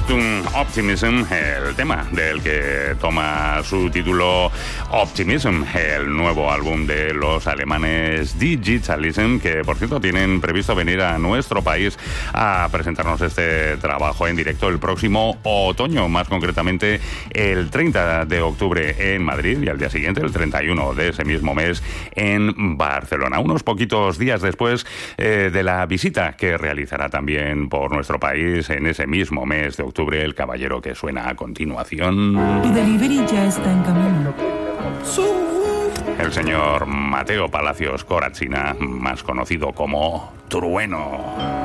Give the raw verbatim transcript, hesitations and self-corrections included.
Achtung Optimism, el tema del que toma su título Optimism, el nuevo álbum de los alemanes Digitalism, que por cierto tienen previsto venir a nuestro país a presentarnos este trabajo en directo el próximo otoño, más concretamente el treinta de octubre en Madrid y al día siguiente, el treinta y uno de ese mismo mes, en Barcelona. Unos poquitos días después eh, de la visita que realizará también por nuestro país en ese mismo mes de octubre el caballero que suena a continuación. Tu delivery ya está en camino. El señor Mateo Palacios Corazzina, más conocido como Trueno.